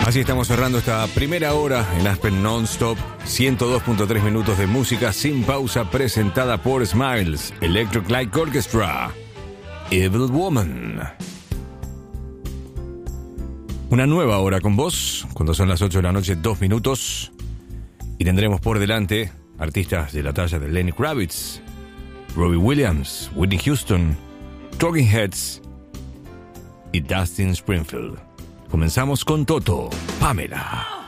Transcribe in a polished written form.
Así estamos cerrando esta primera hora en Aspen Non-Stop. 102.3 minutos de música sin pausa presentada por Smiles, Electric Light Orchestra, Evil Woman. Una nueva hora con vos, cuando son las 8 de la noche, 2 minutos. Y tendremos por delante artistas de la talla de Lenny Kravitz, Robbie Williams, Whitney Houston, Talking Heads y Dustin Springfield. Comenzamos con Toto, Pamela.